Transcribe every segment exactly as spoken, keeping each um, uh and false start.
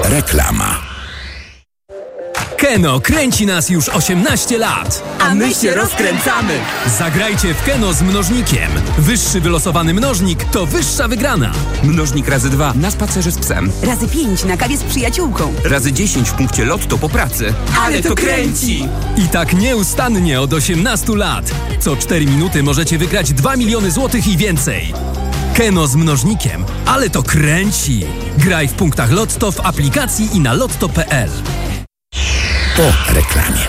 Reklama. Keno kręci nas już osiemnaście lat. A my się rozkręcamy. Zagrajcie w Keno z mnożnikiem. Wyższy wylosowany mnożnik to wyższa wygrana. Mnożnik razy dwa na spacerze z psem. Razy pięć na kawie z przyjaciółką. Razy dziesięć w punkcie lotto po pracy. Ale to kręci! I tak nieustannie od osiemnastu lat. Co cztery minuty możecie wygrać dwa miliony złotych i więcej. Keno z mnożnikiem. Ale to kręci! Graj w punktach Lotto, w aplikacji i na lotto kropka p l. Po reklamie.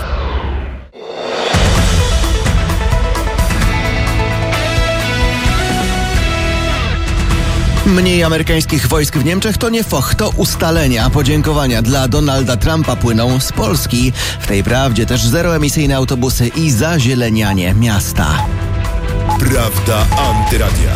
Mniej amerykańskich wojsk w Niemczech to nie foch, to ustalenia. Podziękowania dla Donalda Trumpa płyną z Polski. W tej prawdzie też zeroemisyjne autobusy i zazielenianie miasta. Prawda Antyradia.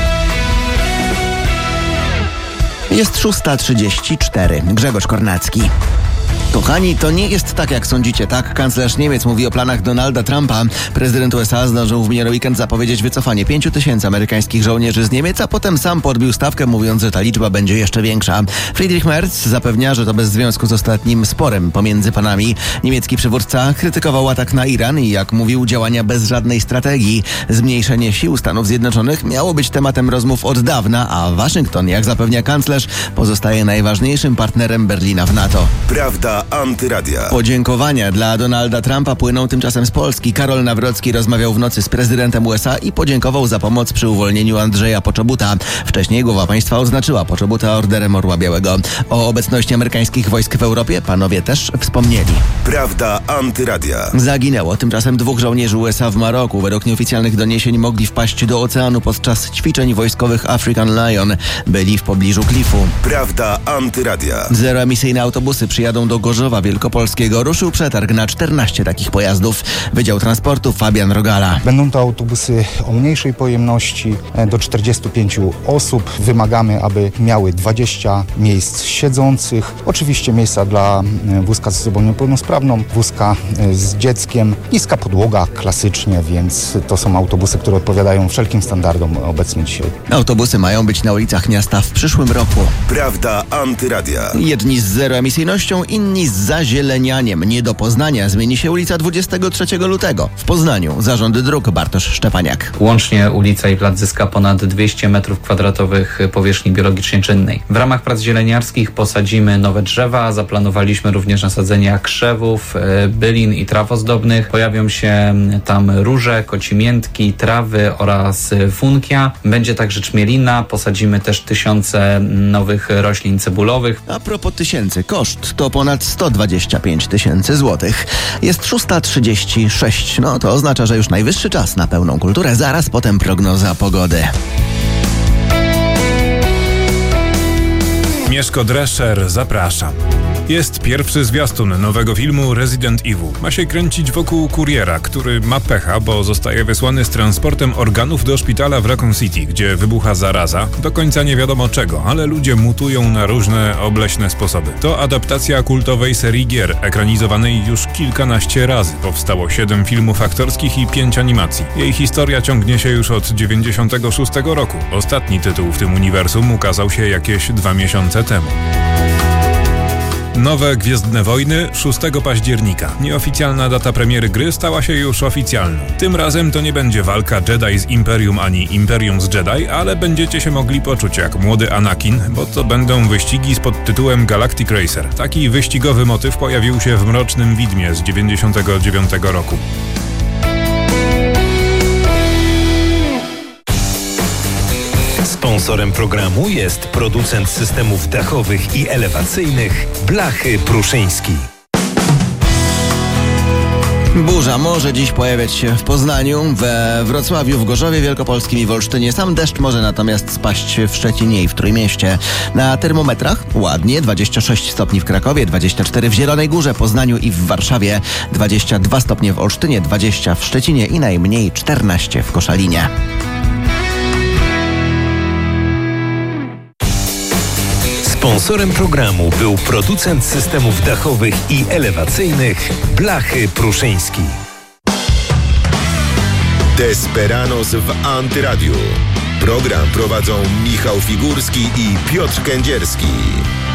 Jest szósta trzydzieści cztery. Grzegorz Kornacki. Kochani, to nie jest tak, jak sądzicie, tak? Kanclerz Niemiec mówi o planach Donalda Trumpa. Prezydent U S A zdążył w miniony weekend zapowiedzieć wycofanie pięciu tysięcy amerykańskich żołnierzy z Niemiec, a potem sam podbił stawkę, mówiąc, że ta liczba będzie jeszcze większa. Friedrich Merz zapewnia, że to bez związku z ostatnim sporem pomiędzy panami. Niemiecki przywódca krytykował atak na Iran i, jak mówił, działania bez żadnej strategii. Zmniejszenie sił Stanów Zjednoczonych miało być tematem rozmów od dawna, a Waszyngton, jak zapewnia kanclerz, pozostaje najważniejszym partnerem Berlina w NATO. Prawda Antyradia. Podziękowania dla Donalda Trumpa płyną tymczasem z Polski. Karol Nawrocki rozmawiał w nocy z prezydentem U S A i podziękował za pomoc przy uwolnieniu Andrzeja Poczobuta. Wcześniej głowa państwa odznaczyła Poczobuta Orderem Orła Białego. O obecności amerykańskich wojsk w Europie panowie też wspomnieli. Prawda Antyradia. Zaginęło tymczasem dwóch żołnierzy U S A w Maroku. Według nieoficjalnych doniesień mogli wpaść do oceanu podczas ćwiczeń wojskowych African Lion. Byli w pobliżu klifu. Prawda Antyradia. Zeroemisyjne autobusy przyjadą do Gorzowa Wielkopolskiego. Ruszył przetarg na czternaście takich pojazdów. Wydział Transportu Fabian Rogala. Będą to autobusy o mniejszej pojemności, do czterdziestu pięciu osób. Wymagamy, aby miały dwadzieścia miejsc siedzących. Oczywiście miejsca dla wózka z osobą niepełnosprawną, wózka z dzieckiem. Niska podłoga klasycznie, więc to są autobusy, które odpowiadają wszelkim standardom obecnie dzisiaj. Autobusy mają być na ulicach miasta w przyszłym roku. Prawda Antyradia. Jedni z zeroemisyjnością, inni z zazielenianiem. Nie do Poznania zmieni się ulica dwudziestego trzeciego lutego. W Poznaniu Zarząd Dróg Bartosz Szczepaniak. Łącznie ulica i plac zyska ponad dwieście metrów kwadratowych powierzchni biologicznie czynnej. W ramach prac zieleniarskich posadzimy nowe drzewa. Zaplanowaliśmy również nasadzenia krzewów, bylin i traw ozdobnych. Pojawią się tam róże, kocimiętki, trawy oraz funkia. Będzie także czmielina. Posadzimy też tysiące nowych roślin cebulowych. A propos tysięcy, koszt to ponad sto dwadzieścia pięć tysięcy złotych. Jest szósta trzydzieści sześć. No to oznacza, że już najwyższy czas na pełną kulturę. Zaraz potem prognoza pogody. Mieszko Drescher, zapraszam. Jest pierwszy zwiastun nowego filmu Resident Evil. Ma się kręcić wokół kuriera, który ma pecha, bo zostaje wysłany z transportem organów do szpitala w Raccoon City, gdzie wybucha zaraza. Do końca nie wiadomo czego, ale ludzie mutują na różne obleśne sposoby. To adaptacja kultowej serii gier, ekranizowanej już kilkanaście razy. Powstało siedem filmów aktorskich i pięć animacji. Jej historia ciągnie się już od dziewięćdziesiątego szóstego roku. Ostatni tytuł w tym uniwersum ukazał się jakieś dwa miesiące temu. Nowe Gwiezdne Wojny szóstego października. Nieoficjalna data premiery gry stała się już oficjalną. Tym razem to nie będzie walka Jedi z Imperium ani Imperium z Jedi, ale będziecie się mogli poczuć jak młody Anakin, bo to będą wyścigi z podtytułem Galactic Racer. Taki wyścigowy motyw pojawił się w Mrocznym Widmie z dziewięćdziesiątego dziewiątego roku. Sponsorem programu jest producent systemów dachowych i elewacyjnych Blachy Pruszyński. Burza może dziś pojawiać się w Poznaniu, we Wrocławiu, w Gorzowie Wielkopolskim i w Olsztynie. Sam deszcz może natomiast spaść w Szczecinie i w Trójmieście. Na termometrach ładnie, dwadzieścia sześć stopni w Krakowie, dwadzieścia cztery w Zielonej Górze, Poznaniu i w Warszawie, dwadzieścia dwa stopnie w Olsztynie, dwadzieścia w Szczecinie i najmniej czternaście w Koszalinie. Sponsorem programu był producent systemów dachowych i elewacyjnych Blachy Pruszyński. Desperanos w Antyradiu. Program prowadzą Michał Figurski i Piotr Kędzierski.